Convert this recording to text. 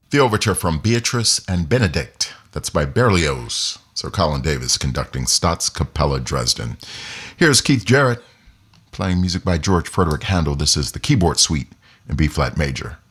The overture from Beatrice and Benedict. That's by Berlioz. Sir Colin Davis conducting Staatskapelle Dresden. Here's Keith Jarrett playing music by George Frederick Handel. This is the Keyboard Suite in B-flat major.